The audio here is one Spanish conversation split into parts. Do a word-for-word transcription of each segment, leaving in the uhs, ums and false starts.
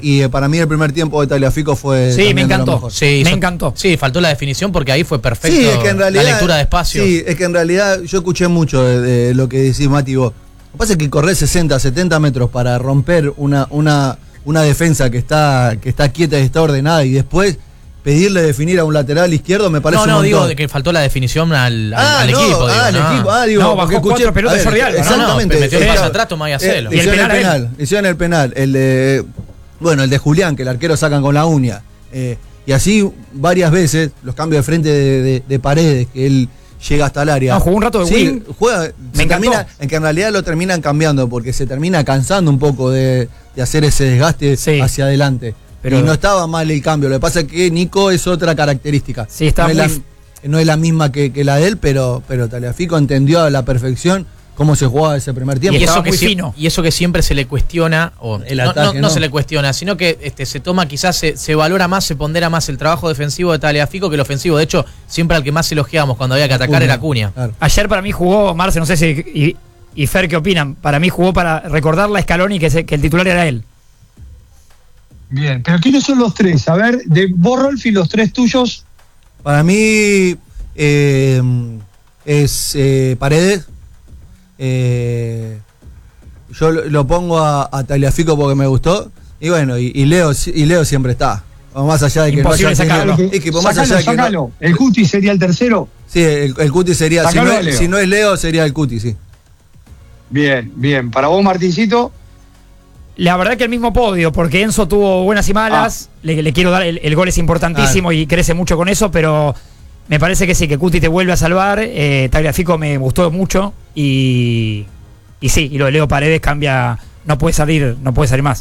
y eh, para mí el primer tiempo de Tagliafico fue. Sí, me encantó. Sí, me hizo, encantó. Sí, faltó la definición porque ahí fue perfecto. Sí, es que en realidad, la lectura de espacio. Sí, es que en realidad yo escuché mucho de, de lo que decís, Mati, vos. Lo que pasa es que correr sesenta, setenta metros para romper una, una, una defensa que está, que está quieta y está ordenada y después pedirle definir a un lateral izquierdo me parece No, un no, montón. digo de que faltó la definición al, al, Ah, al no, equipo. Digo, ah, al no. equipo. Ah, digo, No, bajó porque cuatro pelotas Jordi Alba, ¿no? Exactamente. No, no, metió el pase Claro. atrás, tomá y hacelo. Eh, Y el hicieron penal el a penal, hicieron el penal, el de, bueno, el de Julián, que el arquero sacan con la uña. Eh, y así varias veces, los cambios de frente de, de, de Paredes, que él llega hasta el área. No, jugó un rato de sí, wing. Juega, Me se termina, en que en realidad lo terminan cambiando, porque se termina cansando un poco de, de hacer ese desgaste Sí. hacia adelante. Pero y no estaba mal el cambio. Lo que pasa es que Nico es otra característica. Sí, está no, es muy la, f- no es la misma que, que la de él, pero, pero Tagliafico entendió a la perfección cómo se jugaba ese primer tiempo. Y eso, estaba que muy sie- fino. y eso que siempre se le cuestiona, o El no, ataque, no, no ¿no? se le cuestiona, sino que este, se toma, quizás se, se valora más, se pondera más el trabajo defensivo de Tagliafico que el ofensivo. De hecho, siempre al que más elogiábamos cuando había que atacar era Acuña. Claro. Ayer para mí jugó, Marce, no sé si. Y, y Fer, ¿qué opinan? Para mí jugó para recordarle a Scaloni que, se, que el titular era él. Bien, pero ¿quiénes son los tres? A ver, de vos, Rolfi, los tres tuyos. Para mí eh, es eh, Paredes. Eh, yo lo, lo pongo a, a Tagliafico porque me gustó. Y bueno, y, y Leo y Leo siempre está. Más allá de que Imposible no haya sacarlo. tenido- es que por más Sácalo, allá de que no- sácalo. El Cuti sería el tercero. sí, el, el Cuti sería. Si Sácalo no, a Leo. es, si no es Leo, sería el Cuti, sí. Bien, bien. Para vos, Martincito. La verdad que el mismo podio, porque Enzo tuvo buenas y malas. Ah. Le, le quiero dar, el, el gol es importantísimo y crece mucho con eso, pero me parece que sí, que Cuti te vuelve a salvar. Eh, Tagliafico me gustó mucho y, y sí, y lo de Leo Paredes cambia, no puede salir, no puede salir más.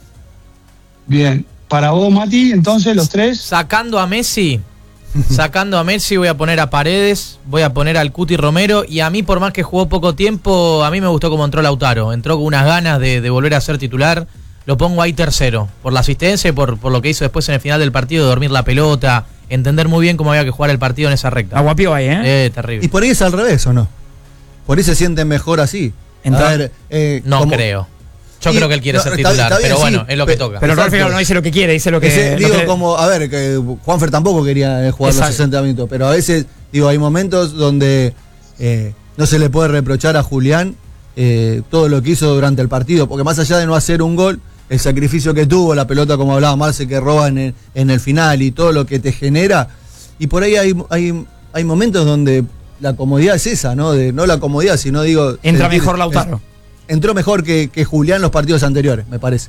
Bien. Para vos, Mati, entonces, los tres. Sacando a Messi, sacando a Messi voy a poner a Paredes, voy a poner al Cuti Romero, y a mí, por más que jugó poco tiempo, a mí me gustó cómo entró Lautaro. Entró con unas ganas de, de volver a ser titular. Lo pongo ahí tercero, por la asistencia y por, por lo que hizo después en el final del partido, de dormir la pelota, entender muy bien cómo había que jugar el partido en esa recta. Aguapió ahí, ¿eh? Eh, Y terrible. por ahí es al revés, ¿o no? Por ahí se sienten mejor así. Entra- A ver, eh, No como- creo. Yo Y- creo que él quiere no, ser está- titular, está bien, pero sí, bueno, es lo que pe- toca. Pero Exacto. Rolfi no dice lo que quiere, dice lo que. Ese, lo digo, que- como, a ver, que Juanfer tampoco quería eh, jugar Exacto. los sesenta minutos, pero a veces, digo, hay momentos donde eh, no se le puede reprochar a Julián eh, todo lo que hizo durante el partido, porque más allá de no hacer un gol, el sacrificio que tuvo, la pelota, como hablaba Marce, que roba en el, en el final y todo lo que te genera, y por ahí hay, hay, hay momentos donde la comodidad es esa, ¿no? De, no la comodidad, sino digo... Entra sentir- mejor Lautaro. es- entró mejor que, que Julián los partidos anteriores, me parece.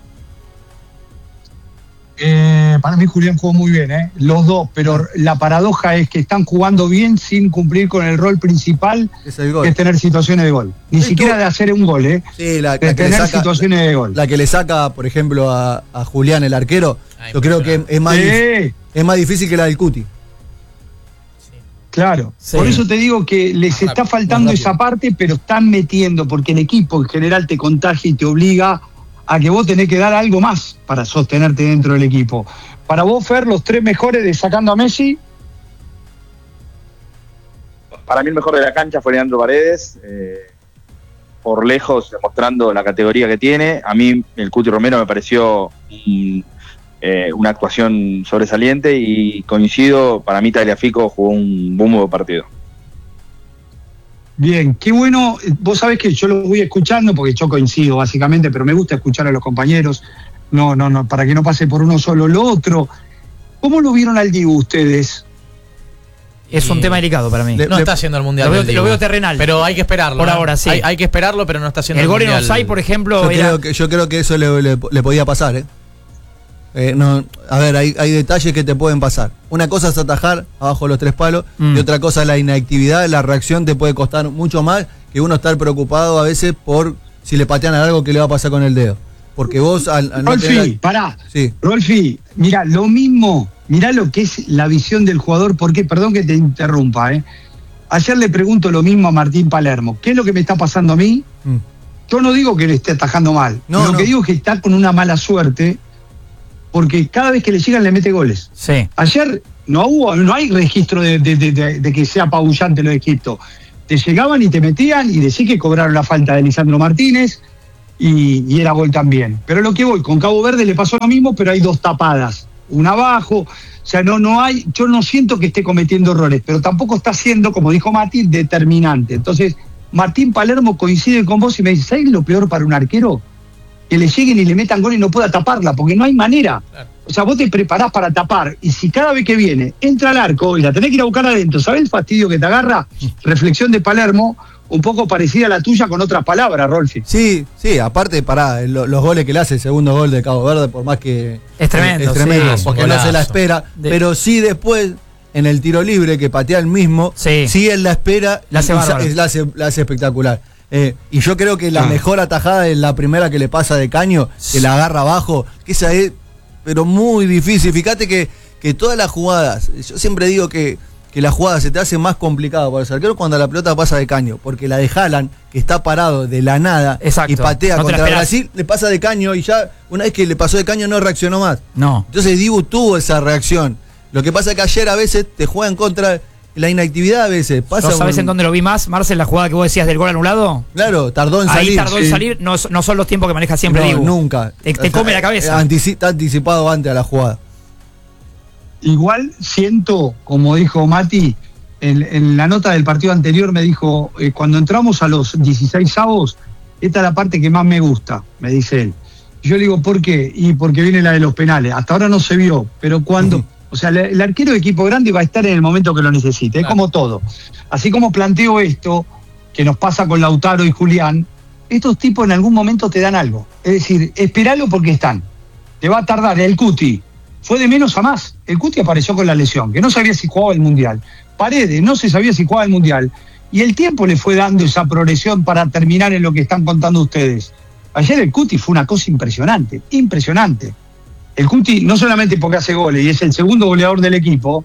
Eh, para mí Julián jugó muy bien, ¿eh? Los dos, pero la paradoja es que están jugando bien sin cumplir con el rol principal, Es el que gol. es tener situaciones de gol. Ni Sí, siquiera tú- de hacer un gol, ¿eh? Sí, la, De la que le tener saca, situaciones de gol. la que le saca, por ejemplo, a, a Julián, el arquero, Ay, yo creo que es más, Sí, dif- es más difícil que la del Cuti. claro. Sí. Por eso te digo que les Más está rápido, faltando más rápido. esa parte, pero están metiendo, porque el equipo en general te contagia y te obliga a que vos tenés que dar algo más para sostenerte dentro del equipo. Para vos, Fer, los tres mejores de sacando a Messi. Para mí el mejor de la cancha fue Leandro Paredes, eh, por lejos demostrando la categoría que tiene. A mí el Cuti Romero me pareció mm, eh, una actuación sobresaliente y coincido, para mí Tagliafico jugó un buen partido. Bien, qué bueno. Vos sabés que yo lo voy escuchando porque yo coincido básicamente, pero me gusta escuchar a los compañeros. No, no, no, para que no pase por uno solo lo otro. ¿Cómo lo vieron al Dibu ustedes? Es un Y- tema delicado para mí. Le- No está haciendo el mundial. Lo veo- del lo Dibu. veo terrenal. Pero hay que esperarlo. Por ¿eh? ahora, sí. Hay, hay que esperarlo, pero no está haciendo El el, gol en mundial. offside, por ejemplo, Yo era- creo, que, yo creo que eso le, le- le podía pasar, ¿eh? Eh, no, a ver, hay, hay detalles que te pueden pasar. Una cosa es atajar abajo de los tres palos Mm. y otra cosa es la inactividad, la reacción te puede costar mucho más que uno estar preocupado a veces por si le patean a algo que le va a pasar con el dedo. Porque vos al, al no Rolfi, tener- pará. Sí. Rolfi, mira, lo mismo, mirá lo que es la visión del jugador, porque, perdón que te interrumpa, ¿eh? Ayer le pregunto lo mismo a Martín Palermo. ¿Qué es lo que me está pasando a mí? Mm. Yo no digo que le esté atajando mal. No, lo no. que digo es que está con una mala suerte, porque cada vez que le llegan le mete goles. Sí. Ayer no hubo, no hay registro de, de- de- de- de que sea apabullante lo de Egipto. Te llegaban y te metían y decís que cobraron la falta de Lisandro Martínez, y, y era gol también. Pero lo que voy, con Cabo Verde le pasó lo mismo, pero hay dos tapadas, una abajo, o sea, no, no hay, yo no siento que esté cometiendo errores, pero tampoco está siendo, como dijo Mati, determinante. Entonces, Martín Palermo coincide con vos y me dice, ¿sabes lo peor para un arquero? Que le lleguen y le metan gol y no pueda taparla, porque no hay manera. Claro. O sea, vos te preparás para tapar, y si cada vez que viene entra al arco y la tenés que ir a buscar adentro, ¿sabés el fastidio que te agarra? Reflexión de Palermo, un poco parecida a la tuya con otras palabras, Rolfi. Sí, sí, aparte, pará, lo, los goles que le hace el segundo gol de Cabo Verde, por más que... Es tremendo, es tremendo, sí, porque golazo. no se la espera, De... pero sí después, en el tiro libre que patea el mismo, sí, sí él la espera, la hace, y, y la hace, la hace espectacular. Eh, y yo creo que la ah. mejor atajada es la primera que le pasa de Caño, que la agarra abajo, que esa es, pero muy difícil. Fíjate que, que todas las jugadas, yo siempre digo que, que la jugada se te hace más complicada para el arquero cuando la pelota pasa de Caño, porque la de Haaland, que está parado de la nada, exacto, y patea no contra Brasil, le pasa de Caño y ya una vez que le pasó de Caño no reaccionó más. No. Entonces Dibu tuvo esa reacción. Lo que pasa es que ayer a veces te juegan contra... La inactividad a veces pasa. ¿No sabes un... en dónde lo vi más, Marcel, la jugada que vos decías del gol anulado? Claro, tardó en Ahí salir. Ahí tardó sí. en salir, no, no son los tiempos que maneja siempre no, Dibu. Nunca. Te, te come la cabeza. Antici está anticipado antes a la jugada. Igual siento, como dijo Mati, en, en la nota del partido anterior me dijo, eh, cuando entramos a los dieciséis avos, esta es la parte que más me gusta, me dice él. Yo le digo, ¿por qué? Y porque viene la de los penales. Hasta ahora no se vio, pero cuando... Uh-huh. O sea, el arquero de equipo grande va a estar en el momento que lo necesite, es claro. Como todo. Así como planteo esto, que nos pasa con Lautaro y Julián, estos tipos en algún momento te dan algo. Es decir, esperalo porque están. Te va a tardar. El Cuti fue de menos a más. El Cuti apareció con la lesión, que no sabía si jugaba el Mundial. Paredes no se sabía si jugaba el Mundial. Y el tiempo le fue dando esa progresión para terminar en lo que están contando ustedes. Ayer el Cuti fue una cosa impresionante, impresionante. El Cuti no solamente porque hace goles y es el segundo goleador del equipo,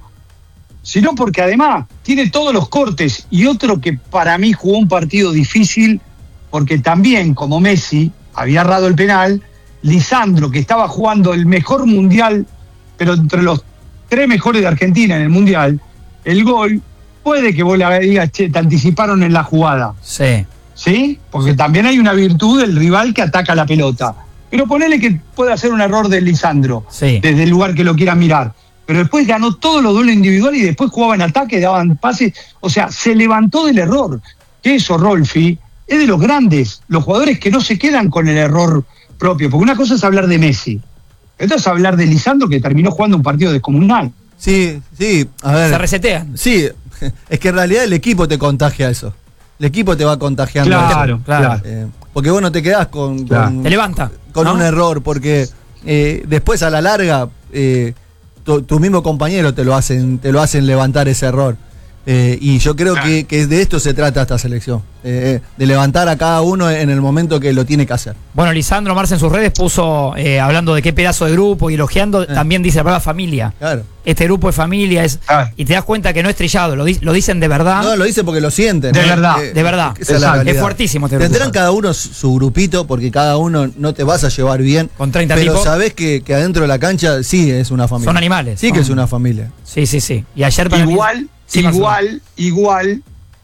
sino porque además tiene todos los cortes. Y otro que para mí jugó un partido difícil, porque también, como Messi había errado el penal, Lisandro, que estaba jugando el mejor mundial, pero entre los tres mejores de Argentina en el mundial, el gol, puede que vos le digas, che, te anticiparon en la jugada. Sí. ¿Sí? Porque sí. También hay una virtud del rival que ataca la pelota. Pero ponele que puede hacer un error de Lisandro, sí. Desde el lugar que lo quiera mirar. Pero después ganó todos los duelos individuales y después jugaba en ataque, daban pases. O sea, se levantó del error. Que eso, Rolfi, es de los grandes, los jugadores que no se quedan con el error propio. Porque una cosa es hablar de Messi, otra es hablar de Lisandro, que terminó jugando un partido descomunal. Sí, sí, a ver. Se resetean. Sí, es que en realidad el equipo te contagia eso. El equipo te va contagiando. Claro, claro. Eh, porque vos no te quedás con... Claro. con te levanta. Con ¿no? un error, porque eh, después a la larga eh, tu, tu mismo compañero te lo hacen, te lo hacen levantar ese error. Eh, y yo creo claro. que, que de esto se trata esta selección, eh, de levantar a cada uno en el momento que lo tiene que hacer. Bueno, Lisandro Marce en sus redes puso, eh, hablando de qué pedazo de grupo y elogiando, eh. también dice la palabra familia. Claro. Este grupo de familia es... Ah. Y te das cuenta que no es trillado, lo, di lo dicen de verdad. No, lo dicen porque lo sienten. De ¿no? verdad. Eh, de verdad. Es, es, es fuertísimo este grupo. Tendrán cada uno su, su grupito, porque cada uno no te vas a llevar bien. Con treinta Pero tipos. sabés que, que adentro de la cancha sí es una familia. Son animales. Sí son... que es una familia. Sí, sí, sí. Y ayer para Igual... mí... Sí, igual, igual,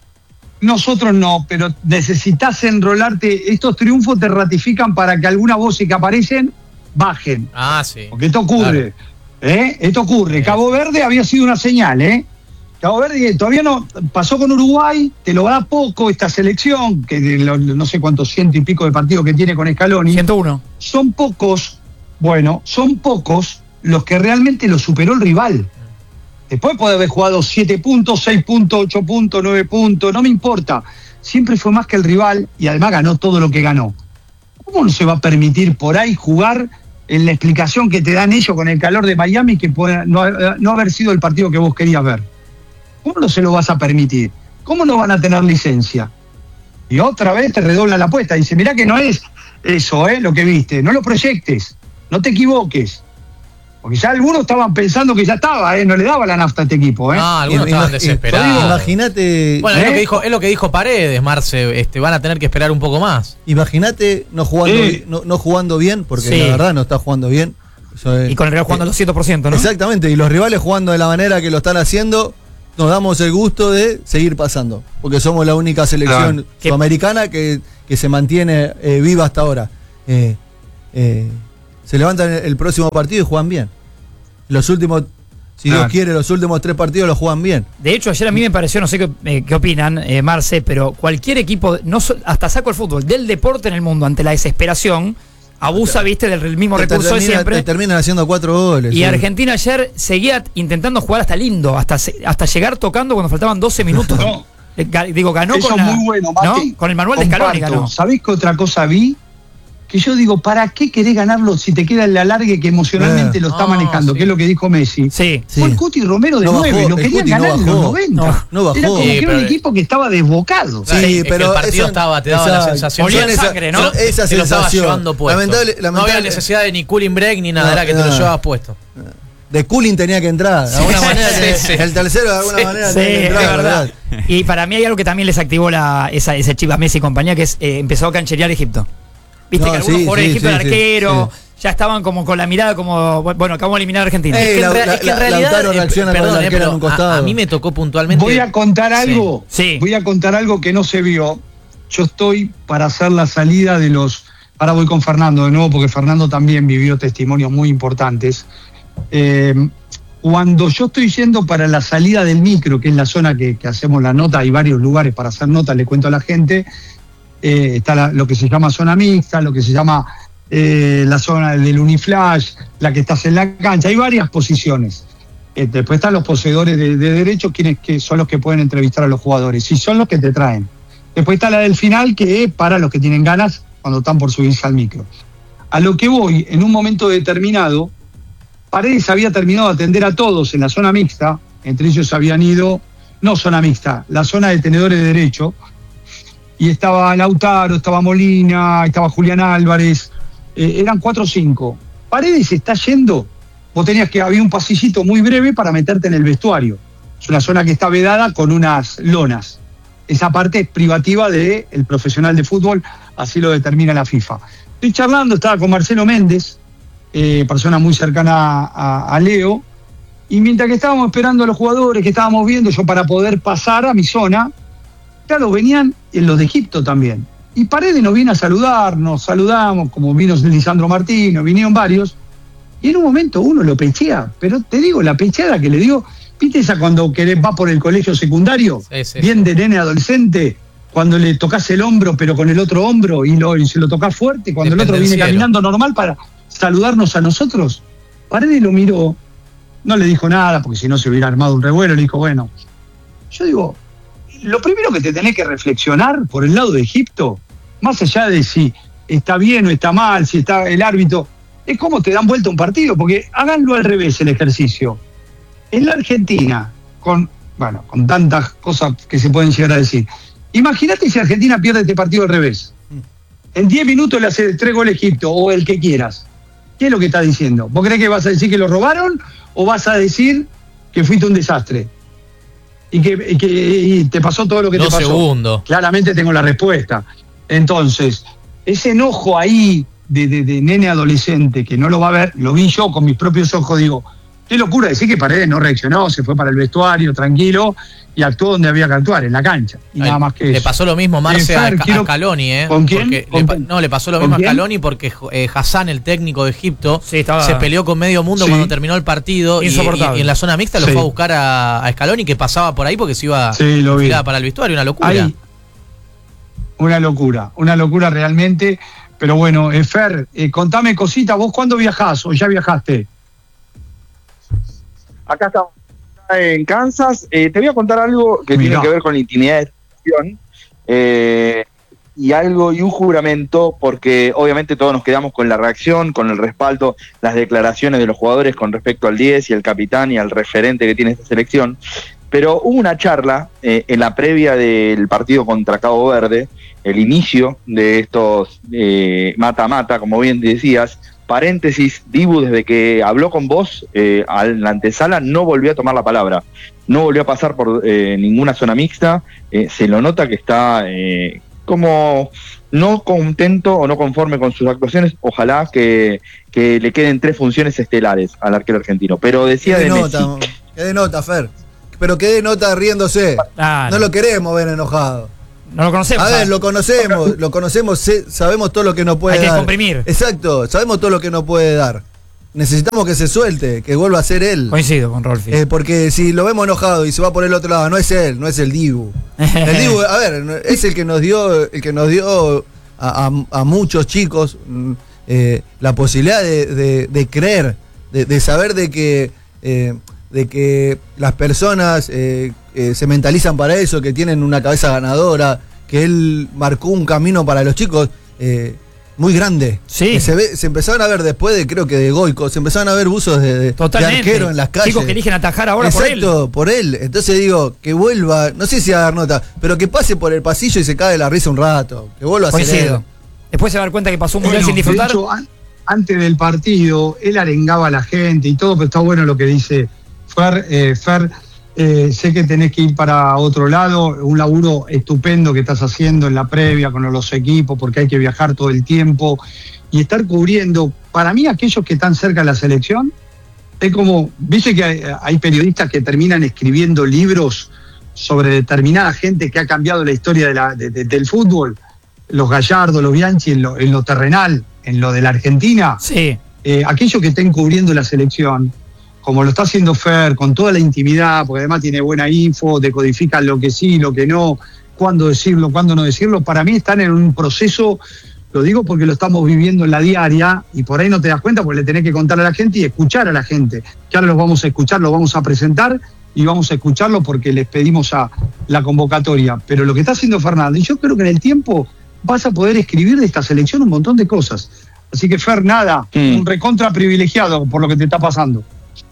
nosotros no, pero necesitas enrolarte. Estos triunfos te ratifican para que algunas voces que aparecen bajen. Ah, sí. Porque esto ocurre. Claro. ¿eh? Esto ocurre. Sí. Cabo Verde había sido una señal, ¿eh? Cabo Verde todavía no pasó con Uruguay, te lo da poco esta selección, que de lo, no sé cuántos ciento y pico de partidos que tiene con Scaloni. ciento uno. Son pocos, bueno, son pocos los que realmente lo superó el rival. Después puede haber jugado siete puntos, seis puntos, ocho puntos, nueve puntos, no me importa. Siempre fue más que el rival y además ganó todo lo que ganó. ¿Cómo no se va a permitir por ahí jugar en la explicación que te dan ellos con el calor de Miami que puede no, no haber sido el partido que vos querías ver? ¿Cómo no se lo vas a permitir? ¿Cómo no van a tener licencia? Y otra vez te redoblan la apuesta. Dice, mirá que no es eso, ¿eh? Lo que viste. No lo proyectes, no te equivoques. Porque ya algunos estaban pensando que ya estaba, ¿eh? No le daba la nafta a este equipo, ¿eh? Ah, algunos Ima- estaban desesperados. Imagínate. Bueno, ¿eh? es lo que dijo, es lo que dijo Paredes, Marce, este, van a tener que esperar un poco más. Imagínate no jugando, Sí. no, no jugando bien, porque Sí. la verdad no está jugando bien. Eso es- Y con el Real jugando al doscientos por ciento, ¿no? Exactamente, y los rivales jugando de la manera que lo están haciendo, nos damos el gusto de seguir pasando, porque somos la única selección Claro. sudamericana que, que se mantiene eh, viva hasta ahora. eh, eh, se levantan el, el próximo partido y juegan bien. Los últimos, si Claro. Dios quiere, los últimos tres partidos los juegan bien. De hecho, ayer a mí me pareció, no sé qué, eh, qué opinan, eh, Marce, pero cualquier equipo, no so- hasta saco el fútbol, del deporte en el mundo, ante la desesperación, abusa, viste, del mismo Te recurso de termina- siempre. te terminan haciendo cuatro goles. Y sí. Argentina ayer seguía intentando jugar hasta lindo, hasta, se- hasta llegar tocando cuando faltaban doce minutos. No. Eh, ga- Digo, ganó Eso con, es la- muy bueno, ¿no? Mati. Con el manual de Scaloni ganó. ¿Sabés qué otra cosa vi? Que yo digo, ¿para qué querés ganarlo si te queda el alargue que emocionalmente Eh. lo está No, manejando? sí. Que es lo que dijo Messi. Sí. Sí. Fue el Cuti Romero de No bajó, nueve, lo el querían Cuti no ganar en los bajó. noventa. No, no bajó. Era como Sí, que era un pero- equipo que estaba desbocado. Claro, Sí, es que pero el partido eso- estaba, te daba la exacto. sensación. Olía que- en sangre, ¿no? te lo- Esa te lo estaba sensación. llevando puesto. Lamentable- No había lamentable- necesidad de ni cooling break ni nada, No, era que te lo nada. llevabas puesto. De cooling tenía que entrar. De alguna Sí, manera, sí, tenía- sí. el tercero de alguna Sí, manera Sí, tenía que es entrar, verdad. Y para mí hay algo que también les activó la, esa, ese Chivas Messi y compañía, que es eh, empezó a cancherear Egipto. Viste No, que algunos sí, jugadores de sí, Egipto, sí, el sí, arquero, sí. ya estaban como con la mirada como, bueno, acabamos de eliminar a Argentina. Eh, Es que en la- rea- la- es que en la- realidad, Lautaro eh, reacciona con perdón, el eh, arquero en pero un costado. a, a mí me tocó puntualmente. Voy a contar algo. Sí. Voy a contar algo que no se vio. Yo estoy para hacer la salida de los. Ahora voy con Fernando de nuevo, porque Fernando también vivió testimonios muy importantes. Eh, cuando yo estoy yendo para la salida del micro, que es la zona que, que hacemos la nota, hay varios lugares para hacer nota, le cuento a la gente. Eh, está la- lo que se llama zona mixta, lo que se llama eh, la zona del Uniflash, la que estás en la cancha. Hay varias posiciones. Eh, después están los poseedores de, de derechos, quienes que son los que pueden entrevistar a los jugadores y son los que te traen. Después está la del final, que es para los que tienen ganas cuando están por subirse al micro. A lo que voy, en un momento determinado, Paredes había terminado de atender a todos en la zona mixta, entre ellos habían ido, no zona mixta, la zona de tenedores de derecho, y estaba Lautaro, estaba Molina, estaba Julián Álvarez, eh, eran cuatro o cinco. Paredes está yendo, vos tenías que, había un pasillito muy breve para meterte en el vestuario. Es una zona que está vedada con unas lonas. Esa parte es privativa del profesional de fútbol, así lo determina la FIFA. Estoy charlando, estaba con Marcelo Méndez, eh, persona muy cercana a, a Leo, y mientras que estábamos esperando a los jugadores, que estábamos viendo, yo para poder pasar a mi zona, claro, venían en los de Egipto también. Y Paredes nos viene a saludar, nos saludamos, como vino Lisandro Martínez, vinieron varios, y en un momento uno lo pechea, pero te digo, la pecheada que le dio, ¿viste esa cuando querés, va por el colegio secundario? Sí, sí, Bien de nene adolescente, cuando le tocas el hombro, pero con el otro hombro, y, lo, y se lo tocas fuerte, cuando el otro viene Dependenciero. caminando normal para saludarnos a nosotros. Paredes lo miró, no le dijo nada, porque si no se hubiera armado un revuelo, le dijo, bueno. Yo digo, lo primero que te tenés que reflexionar por el lado de Egipto, más allá de si está bien o está mal, si está el árbitro, es cómo te dan vuelta un partido, porque háganlo al revés el ejercicio. En la Argentina, con, bueno, con tantas cosas que se pueden llegar a decir, imagínate si Argentina pierde este partido al revés. En diez minutos le hace tres goles a Egipto, o el que quieras. ¿Qué es lo que está diciendo? ¿Vos creés que vas a decir que lo robaron o vas a decir que fuiste un desastre? Y que, y que y te pasó todo lo que Dos te pasó. segundos. Claramente tengo la respuesta. Entonces, ese enojo ahí de, de, de nene adolescente que no lo va a ver, lo vi yo con mis propios ojos, digo, qué locura decir que Paredes no reaccionó, se fue para el vestuario tranquilo y actuó donde había que actuar, en la cancha. Y Ay, nada más que le eso. pasó lo mismo, Marce, Eh, a, Fer, a quiero- Scaloni, ¿eh? ¿Con quién? Porque ¿Con le pa- quién? no, le pasó lo ¿Con mismo a quién? Scaloni porque eh, Hassan, el técnico de Egipto, Sí, estaba- se peleó con medio mundo Sí. cuando terminó el partido y, Insoportable. y- y en la zona mixta lo Sí. fue a buscar a, a Scaloni, que pasaba por ahí porque se iba Sí, lo vi. tiraba para el vestuario, una locura. Ahí, una locura, una locura realmente. Pero bueno, eh, Fer, eh, contame cositas, ¿vos cuándo viajás o ya viajaste? Acá estamos en Kansas. Eh, te voy a contar algo que Mirá. tiene que ver con la intimidad de esta acción, eh, y algo y un juramento, porque obviamente todos nos quedamos con la reacción, con el respaldo, las declaraciones de los jugadores con respecto al diez y al capitán y al referente que tiene esta selección. Pero hubo una charla eh, en la previa del partido contra Cabo Verde, el inicio de estos eh, mata-mata, como bien decías. Paréntesis, Dibu, desde que habló con vos eh, a la antesala, no volvió a tomar la palabra, no volvió a pasar por eh, ninguna zona mixta, eh, se lo nota que está eh, como no contento o no conforme con sus actuaciones. Ojalá que, que le queden tres funciones estelares al arquero argentino. Pero decía Que de de Messi, nota, que de nota, Fer. Pero que de nota riéndose. Claro. No lo queremos ver enojado. No lo conocemos. A ver, ¿sabes? lo conocemos, lo conocemos, sé- sabemos todo lo que no puede Hay que dar. comprimir. Exacto, sabemos todo lo que no puede dar. Necesitamos que se suelte, que vuelva a ser él. Coincido con Rolfi. Eh, porque si lo vemos enojado y se va por el otro lado, no es él, no es el Dibu. El Dibu, a ver, no- es el que nos dio, el que nos dio a, a- a muchos chicos mm, eh, la posibilidad de, de- de creer, de, de saber de que, eh, de que las personas eh, eh, se mentalizan para eso, que tienen una cabeza ganadora, que él marcó un camino para los chicos. Eh, muy grande. Sí. Que se, ve, se empezaron a ver después de, creo que de Goico, se empezaron a ver buzos de, de, de Totalmente. arquero en las calles. Chicos que eligen atajar ahora por él. Exacto, por él. Entonces digo, que vuelva, no sé si a dar nota, pero que pase por el pasillo y se cae de la risa un rato. Que vuelva a ser Coincido. él. Después se va a dar cuenta que pasó un mundial Bueno, sin disfrutar. de hecho, an- antes del partido, él arengaba a la gente y todo, pero está bueno lo que dice Fer. Eh, Fer, eh, sé que tenés que ir para otro lado, un laburo estupendo que estás haciendo en la previa con los equipos, porque hay que viajar todo el tiempo y estar cubriendo. Para mí, aquellos que están cerca de la selección, es como, viste que hay, hay periodistas que terminan escribiendo libros sobre determinada gente que ha cambiado la historia de la, de- de- del fútbol, los Gallardo, los Bianchi, en lo, en lo terrenal, en lo de la Argentina. Sí. Eh, aquellos que estén cubriendo la selección, como lo está haciendo Fer, con toda la intimidad, porque además tiene buena info, decodifica lo que sí, lo que no, cuándo decirlo, cuándo no decirlo, para mí están en un proceso, lo digo porque lo estamos viviendo en la diaria, y por ahí no te das cuenta porque le tenés que contar a la gente y escuchar a la gente, que ahora los vamos a escuchar, los vamos a presentar, y vamos a escucharlo porque les pedimos a la convocatoria. Pero lo que está haciendo Fernando, y yo creo que en el tiempo vas a poder escribir de esta selección un montón de cosas. Así que Fer, nada, Mm. un recontra privilegiado por lo que te está pasando.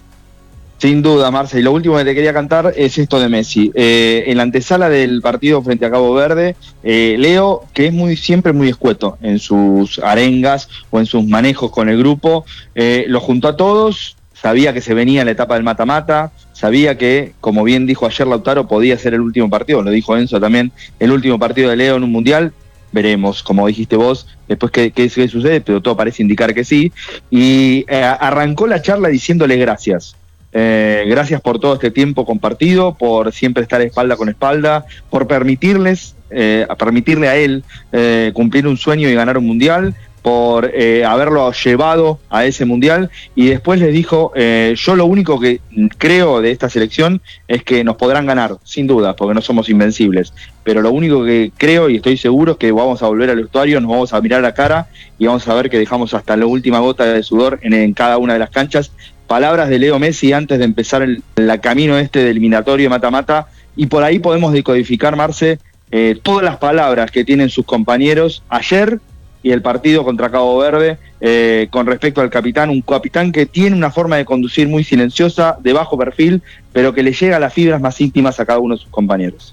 Sin duda, Marce. Y lo último que te quería cantar es esto de Messi. Eh, en la antesala del partido frente a Cabo Verde, eh, Leo, que es muy siempre muy escueto en sus arengas o en sus manejos con el grupo, eh, lo juntó a todos, sabía que se venía la etapa del mata-mata, sabía que, como bien dijo ayer Lautaro, podía ser el último partido, lo dijo Enzo también, el último partido de Leo en un mundial. Veremos, como dijiste vos, después qué, qué, qué sucede, pero todo parece indicar que sí. Y eh, arrancó la charla diciéndole gracias. Eh, gracias por todo este tiempo compartido, por siempre estar espalda con espalda, por permitirles, eh, a permitirle a él eh, cumplir un sueño y ganar un mundial, por eh, haberlo llevado a ese mundial. Y después les dijo, eh, yo lo único que creo de esta selección es que nos podrán ganar, sin duda, porque no somos invencibles, pero lo único que creo y estoy seguro es que vamos a volver al vestuario, nos vamos a mirar a la cara y vamos a ver que dejamos hasta la última gota de sudor en, en cada una de las canchas. Palabras de Leo Messi antes de empezar el, el camino este de eliminatorio mata-mata, y por ahí podemos decodificar, Marce, eh, todas las palabras que tienen sus compañeros ayer y el partido contra Cabo Verde, eh, con respecto al capitán, un capitán que tiene una forma de conducir muy silenciosa, de bajo perfil, pero que le llega a las fibras más íntimas a cada uno de sus compañeros.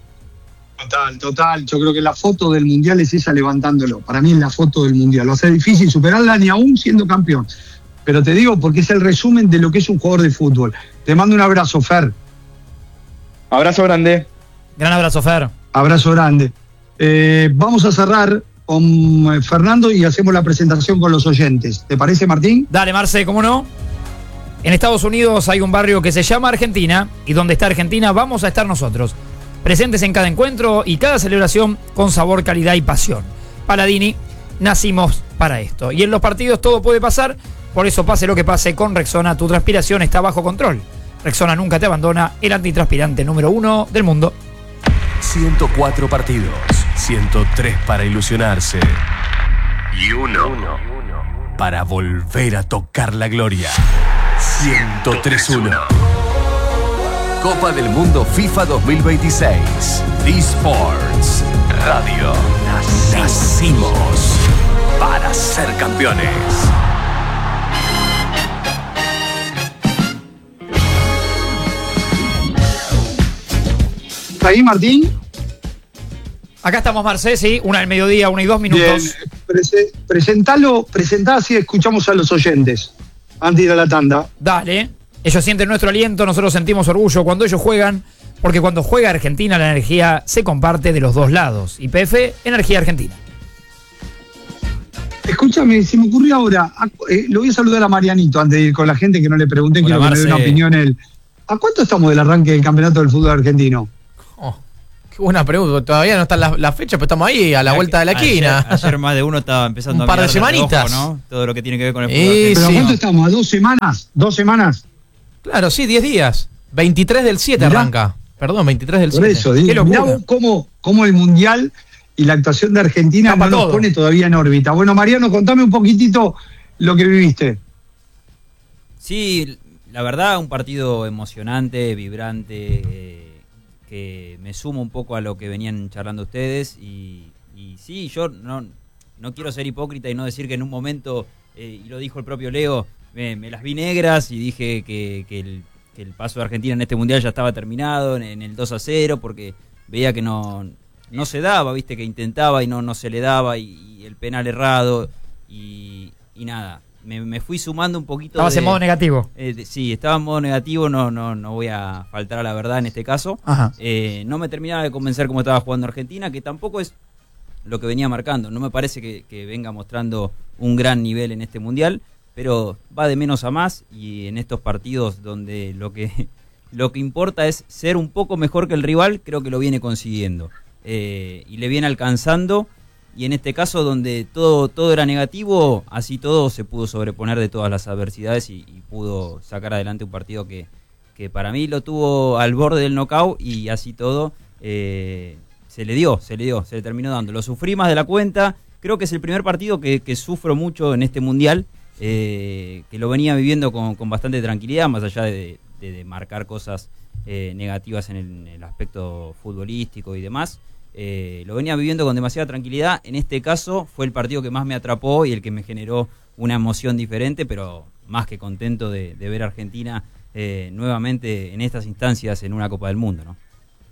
Total, total. Yo creo que la foto del Mundial es esa levantándolo. Para mí es la foto del Mundial. Va a ser difícil superarla ni aún siendo campeón. Pero te digo porque es el resumen de lo que es un jugador de fútbol. Te mando un abrazo, Fer. Abrazo grande. Gran abrazo, Fer. Abrazo grande. Eh, vamos a cerrar con Fernando y hacemos la presentación con los oyentes. ¿Te parece, Martín? Dale, Marce, ¿cómo no? En Estados Unidos hay un barrio que se llama Argentina, y donde está Argentina vamos a estar nosotros, presentes en cada encuentro y cada celebración con sabor, calidad y pasión. Paladini, nacimos para esto. Y en los partidos todo puede pasar, por eso pase lo que pase con Rexona, tu transpiración está bajo control. Rexona nunca te abandona, el antitranspirante número uno del mundo. ciento cuatro partidos, ciento tres para ilusionarse y uno para volver a tocar la gloria. ciento tres uno. Copa del Mundo FIFA dos mil veintiséis. eSports Radio. Nacimos para ser campeones. ¿Está ahí, Martín? Acá estamos, Marce, sí, una del mediodía, una y dos minutos. Bien. Prese- presentalo, presentá así escuchamos a los oyentes. Antes de ir a la tanda. Dale. Ellos sienten nuestro aliento, nosotros sentimos orgullo cuando ellos juegan, porque cuando juega Argentina la energía se comparte de los dos lados. Y P F, Energía Argentina. Escúchame, se me ocurrió ahora, a- eh, lo voy a saludar a Marianito antes de ir con la gente que no le pregunté, Hola, quiero que me dé una Marce. opinión él. ¿A cuánto estamos del arranque del campeonato del fútbol argentino? Oh, Buena pregunta, todavía no están las la fechas, pero estamos ahí a la vuelta de la esquina. Ayer, ayer más de uno estaba empezando Un a par de mirar semanitas. reojo, ¿no? Todo lo que tiene que ver con el fútbol. Eh, ¿Pero sí. cuánto estamos? ¿A dos semanas? ¿Dos semanas? Claro, sí, diez días. veintitrés del siete Mirá. arranca. Perdón, veintitrés del Por siete. eso, Qué digo, locura. mirá vos cómo, cómo el Mundial y la actuación de Argentina Tapa no nos todo. pone todavía en órbita. Bueno, Mariano, contame un poquitito lo que viviste. Sí, la verdad, un partido emocionante, vibrante, eh, que me sumo un poco a lo que venían charlando ustedes. Y, y sí, yo no, no quiero ser hipócrita y no decir que en un momento, eh, y lo dijo el propio Leo, me, me las vi negras y dije que, que, el, que el paso de Argentina en este Mundial ya estaba terminado, en, en el dos a cero, porque veía que no, no se daba, viste, que intentaba y no, no se le daba, y, y el penal errado, y, y nada. Me, me fui sumando un poquito. Estabas de, en modo negativo. eh, de- sí, estaba en modo negativo, no, no, no voy a faltar a la verdad en este caso. Ajá. Eh, no me terminaba de convencer cómo estaba jugando Argentina, que tampoco es lo que venía marcando. No me parece que, que venga mostrando un gran nivel en este Mundial, pero va de menos a más, y en estos partidos donde lo que, lo que importa es ser un poco mejor que el rival, creo que lo viene consiguiendo. Eh, y le viene alcanzando. Y en este caso, donde todo, todo era negativo, así todo se pudo sobreponer de todas las adversidades y, y pudo sacar adelante un partido que, que para mí lo tuvo al borde del knockout, y así todo eh, se le dio, se le dio, se le terminó dando. Lo sufrí más de la cuenta, creo que es el primer partido que, que sufro mucho en este Mundial, eh, que lo venía viviendo con, con bastante tranquilidad, más allá de, de, de marcar cosas eh, negativas en el, en el aspecto futbolístico y demás. Eh, lo venía viviendo con demasiada tranquilidad. En este caso fue el partido que más me atrapó y el que me generó una emoción diferente, pero más que contento de, de ver a Argentina eh, nuevamente en estas instancias en una Copa del Mundo, ¿no?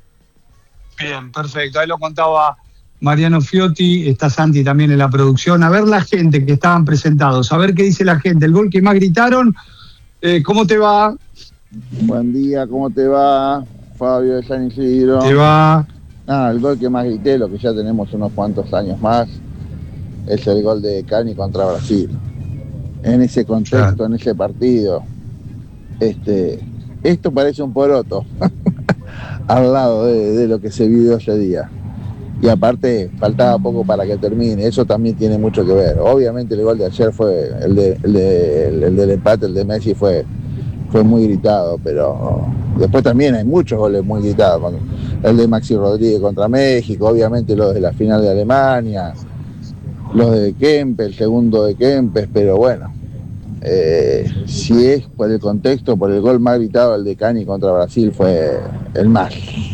Bien, perfecto. Ahí lo contaba Mariano Fiotti, está Santi también en la producción. A ver la gente que estaban presentados, a ver qué dice la gente. El gol que más gritaron, eh, ¿cómo te va? Buen día, ¿cómo te va? Fabio de San Isidro. Te va. Ah, el gol que más grité, lo que ya tenemos unos cuantos años más, es el gol de Cani contra Brasil. En ese contexto, Claro. en ese partido, este, esto parece un poroto al lado de, de lo que se vivió ese día. Y aparte, faltaba poco para que termine, eso también tiene mucho que ver. Obviamente el gol de ayer fue, el, de, el, de, el, el del empate, el de Messi fue, fue muy gritado, pero después también hay muchos goles muy gritados. Cuando, el de Maxi Rodríguez contra México, obviamente los de la final de Alemania, los de Kempes, el segundo de Kempes, pero bueno, eh, si es por el contexto, por el gol más gritado, el de Cani contra Brasil fue el más.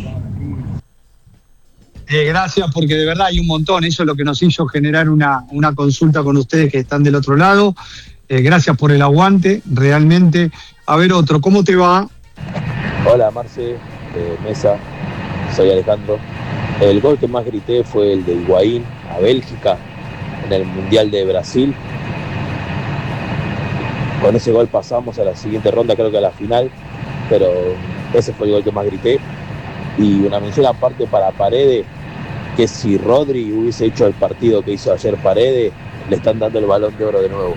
Eh, gracias, porque de verdad hay un montón. Eso es lo que nos hizo generar una, una consulta con ustedes que están del otro lado. Eh, gracias por el aguante, realmente. A ver, otro, ¿cómo te va? Hola Marce, eh, Mesa, soy Alejandro. El gol que más grité fue el de Higuaín a Bélgica en el Mundial de Brasil. Con ese gol pasamos a la siguiente ronda, creo que a la final, pero ese fue el gol que más grité. Y una mención aparte para Paredes, que si Rodri hubiese hecho el partido que hizo ayer Paredes, le están dando el Balón de Oro de nuevo.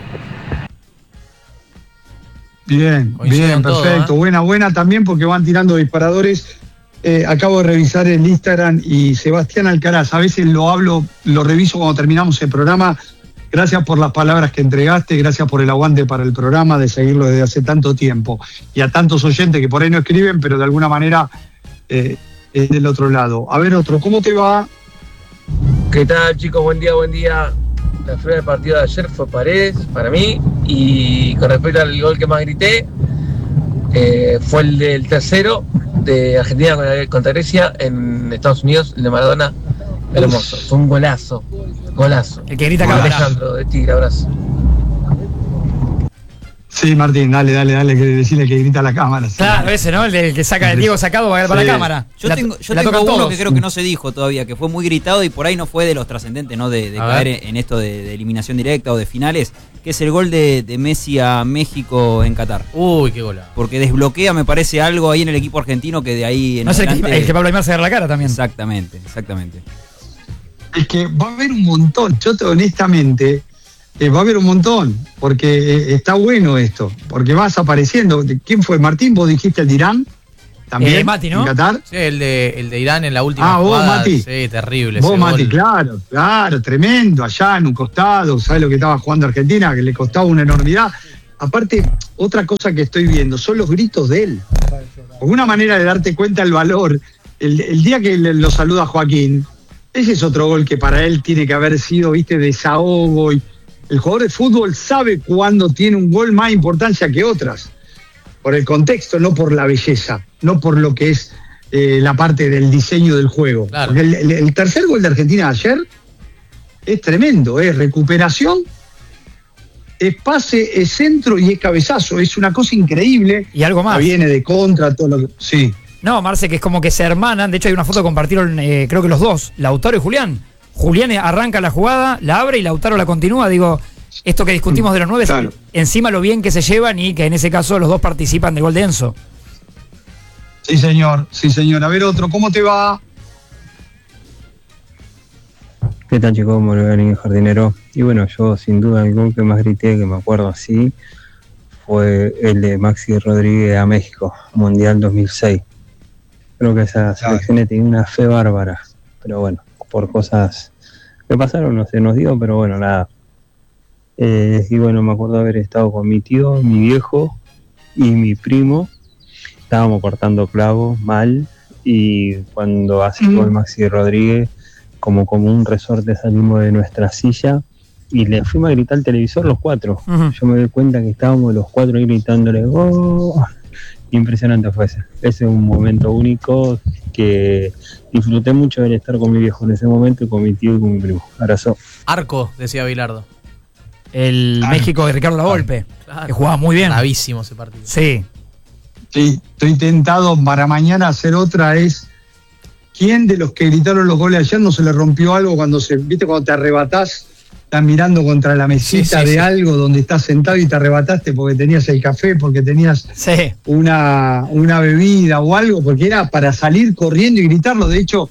Bien, Coinciden bien, todo, perfecto. ¿eh? Buena, buena también porque van tirando disparadores. Eh, acabo de revisar el Instagram y Sebastián Alcaraz, a veces lo hablo, lo reviso cuando terminamos el programa. Gracias por las palabras que entregaste, gracias por el aguante para el programa, de seguirlo desde hace tanto tiempo. Y a tantos oyentes que por ahí no escriben, pero de alguna manera eh, es del otro lado. A ver, otro, ¿cómo te va? ¿Qué tal, chicos? Buen día, buen día. La final del partido de ayer fue Paredes para mí, y con respecto al gol que más grité, eh, fue el del tercero de Argentina contra Grecia en Estados Unidos, el de Maradona. Hermoso, fue un golazo, golazo. El que grita cámara. Alejandro de Tigre, abrazo. Sí, Martín, dale, dale, dale, que decirle que grita a la cámara. Sí. Claro, ese, ¿no? El de- el que saca el Diego sacado va para Sí. la cámara. Yo La- tengo, yo la tengo tocan uno todos. que creo que no se dijo todavía, que fue muy gritado y por ahí no fue de los trascendentes, ¿no? De, de A caer ver. en, en esto de, de eliminación directa o de finales, que es el gol de, de Messi a México en Qatar. Uy, qué golazo. Porque desbloquea, me parece, algo ahí en el equipo argentino que de ahí en No es el que, adelante- el que Pablo Aymar se agarra la cara también. Exactamente, exactamente. Es que va a haber un montón, yo te, honestamente, eh, va a haber un montón, porque eh, está bueno esto, porque vas apareciendo. ¿Quién fue? Martín, vos dijiste el Dirán. también. Eh, Mati, ¿no? En Qatar. Sí, el de, el de Irán en la última Ah, vos, jugada. Mati. Sí, terrible. Vos, ese Mati, gol. claro, claro, tremendo, allá en un costado, ¿sabes lo que estaba jugando Argentina? Que le costaba una enormidad. Aparte, otra cosa que estoy viendo son los gritos de él. Como una manera de darte cuenta el valor. El, el día que le- lo saluda Joaquín, ese es otro gol que para él tiene que haber sido, viste, desahogo. Y el jugador de fútbol sabe cuándo tiene un gol más importancia que otras. Por el contexto, no por la belleza, no por lo que es eh, la parte del diseño del juego. Claro. Porque el, el- el tercer gol de Argentina ayer es tremendo, es recuperación, es pase, es centro y es cabezazo. Es una cosa increíble. Y algo más. Viene de contra, todo lo que. Sí. No, Marce, que es como que se hermanan. De hecho, hay una foto que compartieron, eh, creo que los dos, Lautaro y Julián. Julián arranca la jugada, la abre y Lautaro la continúa. Digo, esto que discutimos de los nueve, Claro. encima lo bien que se llevan y que en ese caso los dos participan del gol de Enzo. Sí, señor, sí, señor. A ver, otro, ¿cómo te va? ¿Qué tal, chicos? Muy bien, jardinero. Y bueno, yo sin duda el gol que más grité, que me acuerdo así, fue el de Maxi Rodríguez a México, Mundial dos mil seis. Creo que esa selección tenía una fe bárbara, pero bueno, por cosas que pasaron no se nos dio, pero bueno, nada. Eh, y bueno, me acuerdo haber estado con mi tío, mi viejo y mi primo. Estábamos cortando clavos mal y cuando hace el gol Maxi Rodríguez, como como un resorte salimos de nuestra silla y le fuimos a gritar al televisor los cuatro. Ujú. Yo me doy cuenta que estábamos los cuatro ahí gritándole ¡gol! Impresionante fue ese. Ese es un momento único que disfruté mucho de estar con mi viejo en ese momento y con mi tío y con mi primo. Abrazo. Arco, decía Bilardo. El México de Ricardo Lavolpe, Claro. que jugaba muy bien. Bravísimo ese partido. Sí. Sí, estoy tentado para mañana hacer otra. Es ¿quién de los que gritaron los goles ayer no se le rompió algo cuando se, viste, cuando te arrebatás, estás mirando contra la mesita Sí, sí, de sí. algo donde estás sentado y te arrebataste porque tenías el café, porque tenías Sí. una, una bebida o algo, porque era para salir corriendo y gritarlo. De hecho,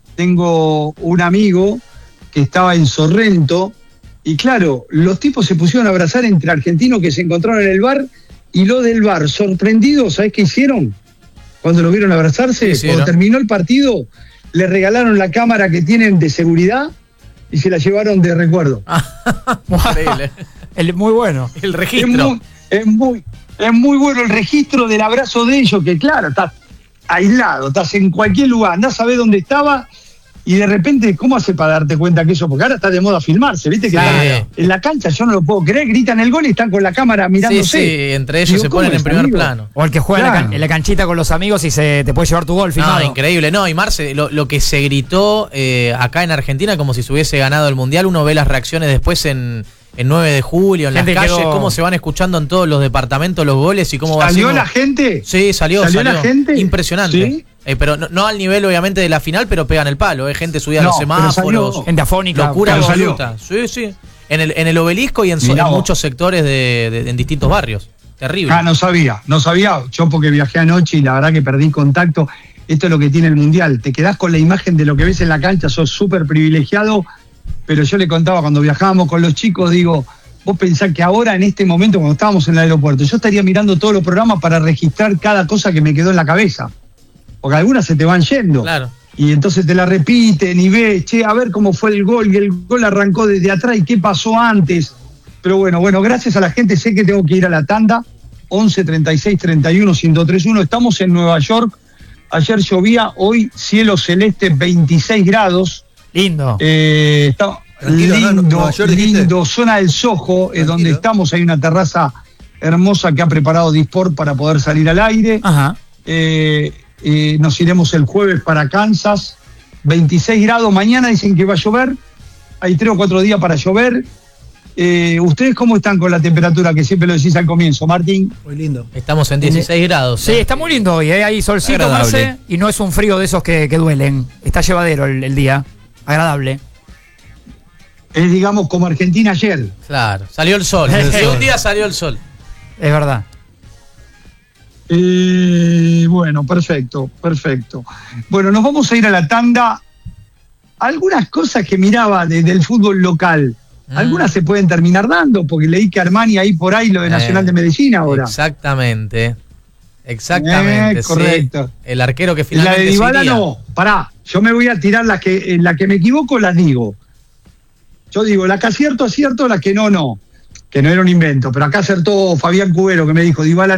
tengo un amigo que estaba en Sorrento y claro, los tipos se pusieron a abrazar entre argentinos que se encontraron en el bar y los del bar, sorprendidos, ¿sabés qué hicieron? Cuando lo vieron abrazarse, ¿Qué hicieron? cuando terminó el partido, le regalaron la cámara que tienen de seguridad y se la llevaron de recuerdo. Increíble. El, muy bueno. El Es registro. muy, es, muy, es muy bueno el registro del abrazo de ellos, que claro, estás aislado, estás en cualquier lugar, andás a ver dónde estaba y de repente, ¿cómo hace para darte cuenta que eso? Porque ahora está de moda filmarse, ¿viste? Que Claro. están en la cancha, yo no lo puedo creer, gritan el gol y están con la cámara Sí, mirándose. sí, entre ellos Digo, se ¿cómo ponen en es, primer amigo? plano. O el que juega en, la Claro. can- en la canchita con los amigos y se te puede llevar tu gol filmado. No, increíble. No, y Marce, lo, lo que se gritó eh, acá en Argentina como si se hubiese ganado el Mundial, uno ve las reacciones después en, en nueve de julio, en Gente las calles, quedó- cómo se van escuchando en todos los departamentos los goles y cómo va ¿Salió haciendo- la gente? Sí, salió, ¿Salió salió. la gente? Impresionante. ¿Sí? Eh, pero no, no al nivel, obviamente, de la final, pero pegan el palo. Eh. Gente subida a No, los pero semáforos. salió. Gente afónica. Locura pero salió. absoluta. Sí, sí. En el, en el obelisco y en, so- Mirá en vos. muchos sectores de, de- en distintos barrios. Terrible. Ah, no sabía, no sabía. Yo porque viajé anoche y la verdad que perdí contacto. Esto es lo que tiene el Mundial. Te quedás con la imagen de lo que ves en la cancha, sos súper privilegiado. Pero yo le contaba cuando viajábamos con los chicos, digo, vos pensás que ahora, en este momento, cuando estábamos en el aeropuerto, yo estaría mirando todos los programas para registrar cada cosa que me quedó en la cabeza. Porque algunas se te van yendo. Claro. Y entonces te la repiten y ves, che, a ver cómo fue el gol, y el gol arrancó desde atrás y qué pasó antes. Pero bueno, bueno, gracias a la gente, sé que tengo que ir a la tanda. once treinta y seis treinta y uno ciento treinta y uno, estamos en Nueva York. Ayer llovía, hoy cielo celeste, veintiséis grados. Lindo. Eh, está Tranquilo, ¿no? lindo, Nueva York, dijiste. lindo, zona del Soho, es Tranquilo. donde estamos, hay una terraza hermosa que ha preparado Disport para poder salir al aire. Ajá. Eh, eh, nos iremos el jueves para Kansas, veintiséis grados, mañana dicen que va a llover, hay tres o cuatro días para llover. Eh, ¿Ustedes cómo están con la temperatura que siempre lo decís al comienzo, Martín? Muy lindo. Estamos en dieciséis grados. Sí, eh. está muy lindo hoy, ¿eh? Hay solcito, Agradable. Marce, y no es un frío de esos que, que duelen. Está llevadero el, el día. Agradable. Es, digamos, como Argentina ayer. Claro, salió el sol. Sí, un día salió el sol. Es verdad. Eh, bueno, perfecto, perfecto. Bueno, nos vamos a ir a la tanda. Algunas cosas que miraba de- del fútbol local, Mm. algunas se pueden terminar dando, porque leí que Armani ahí por ahí lo de Nacional Eh, de Medellín ahora. Exactamente. Exactamente, Eh, correcto. sí. El arquero que La finalmente de se Dybala iría. no, pará, yo me voy a tirar las que, en la que me equivoco, las digo. Yo digo, la que acierto, acierto, la que no, no. Que no era un invento, pero acá acertó Fabián Cubero, que me dijo, Dybala